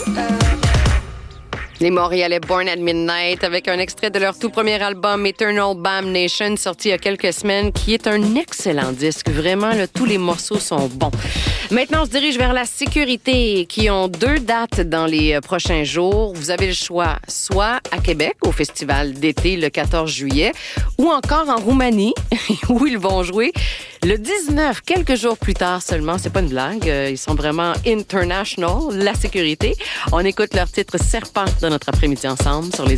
Les Montréalais Born at Midnight avec un extrait de leur tout premier album Eternal Damnation sorti il y a quelques semaines qui est un excellent disque. Vraiment, là, tous les morceaux sont bons. Maintenant, on se dirige vers la sécurité qui ont 2 dates dans les prochains jours. Vous avez le choix soit à Québec au festival d'été le 14 juillet ou encore en Roumanie où ils vont jouer le 19, quelques jours plus tard seulement. C'est pas une blague. Ils sont vraiment international, la sécurité. On écoute leur titre Serpent de notre après-midi ensemble sur les